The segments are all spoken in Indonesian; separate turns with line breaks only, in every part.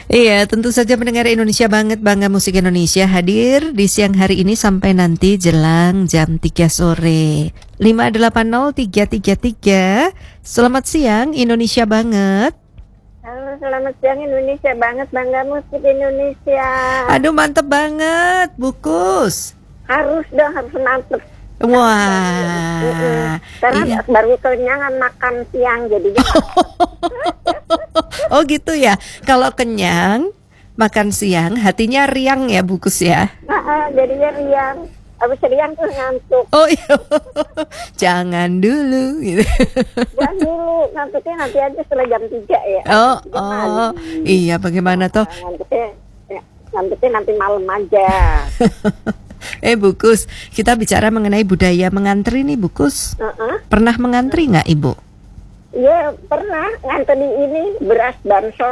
Iya, tentu saja pendengar Indonesia banget, Bangga Musik Indonesia hadir di siang hari ini sampai nanti jelang jam 3 sore. 580-333. Selamat siang Indonesia banget.
Halo, selamat siang Indonesia banget, Bangga Musik Indonesia.
Aduh, mantep banget, Bukus.
Harus dong, harus mantep.
Wah.
Karena
Iya.
baru kenyangan makan siang jadinya.
Oh gitu ya. Kalau kenyang makan siang, hatinya riang ya, Bukus ya.
Jadinya riang. Habis riang tuh ngantuk.
Oh iya. Jangan dulu gitu.
Jangan dulu, ngantuknya nanti aja setelah jam 3 ya.
Oh,
Gimana?
iya, bagaimana toh?
Ngantuknya nanti malam aja.
Bukus, kita bicara mengenai budaya mengantri nih, Bukus. Pernah mengantri nggak, Ibu?
Iya, pernah ngantri ini beras bansos.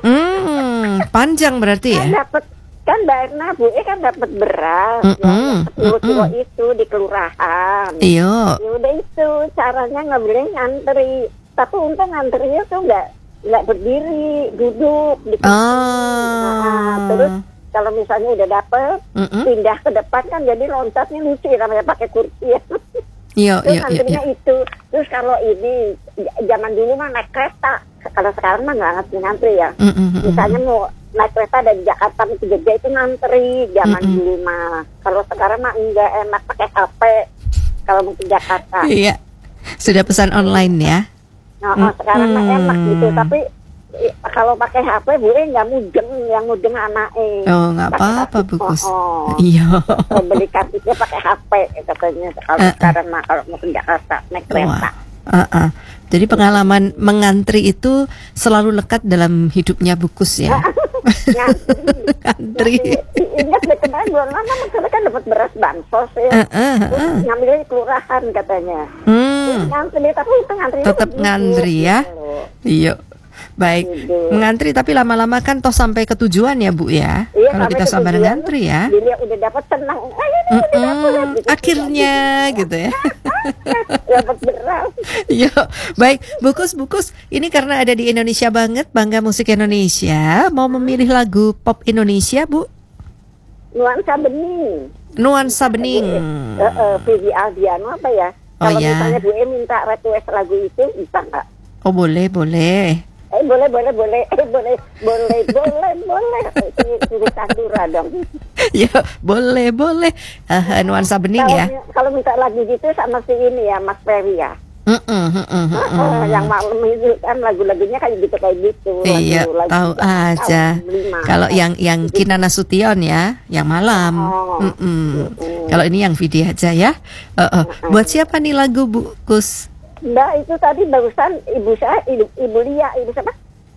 Panjang berarti
Kan
ya?
dapat kan Mbak Erna, Bu kan dapat beras yang 10 kilo itu di kelurahan.
Iya.
Ya udah itu caranya nggak boleh ngantri. Tapi untung ngantrinya tuh nggak berdiri, duduk di kursi. Terus kalau misalnya udah dapet, pindah ke depan kan jadi loncatnya lucu namanya pakai kursi ya.
Iya,
Terus
iya,
ngantrinya
iya.
itu. Terus kalau ini zaman dulu mah naik kereta. Kalau sekarang mah nggak ngantri ya. Misalnya mau naik kereta dari Jakarta ke Jogja itu ngantri zaman dulu mah. Kalau sekarang mah enggak, enak pakai HP kalau mau ke Jakarta.
Iya. Sudah pesan online ya?
Sekarang mah enak gitu. Tapi kalau pakai HP Bu nggak mudeng, yang mudeng anaknya.
Oh, nggak apa-apa, Bukus. Iya.
Beli kartunya pakai HP katanya. Kalau sekarang mah kalau mau ke Jakarta naik kereta.
Jadi pengalaman mengantri itu selalu lekat dalam hidupnya Bukus ya? Ngantri.
Ingat deh kemarin bulan lama maksudnya kan dapat beras bansos ya. Terus ngambilnya di kelurahan katanya. Ngantri tapi itu ngantri
Tetap ngantri ya? Iya. Baik, mengantri tapi lama-lama kan toh sampai ke tujuan ya Bu ya.
Iya,
kalau kita sabar ngantri ya.
Dia udah dapat senang.
Akhirnya gitu ya.
Dapat beras.
Iya, baik. Bukus, ini karena ada di Indonesia banget, Bangga Musik Indonesia, mau memilih lagu pop Indonesia, Bu?
Nuansa bening.
Nuansa bening.
Vivi Aldiano apa ya? Kalau misalnya Bu minta request lagu itu bisa nggak?
Oh boleh.
Boleh. Itu Sandura dong.
Ya, boleh. Nuansa bening ya.
Kalau minta lagu gitu sama si ini ya, Mas Ferry ya. Yang malam itu kan lagu-lagunya kayak gitu.
Iya,
lagu
tahu aja. Kalau yang Kina Nasution ya, yang malam. Kalau ini yang video aja ya. Buat siapa nih lagu Bu Kus?
Mbak itu tadi barusan ibu Lia, ibu siapa?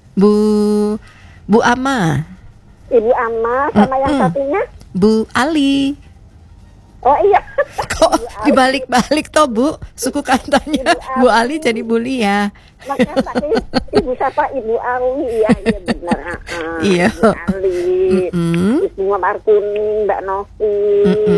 Bu Ama.
Ibu Ama sama yang satunya?
Bu Ali.
Oh iya.
Kok dibalik-balik toh Bu? Suku kantanya Bu Ali jadi Bu Lia.
Makanya tadi ibu siapa? Ibu Ali. Iya benar.
Iya.
Ibu Ali. Ibu Martuni, Mbak Novi.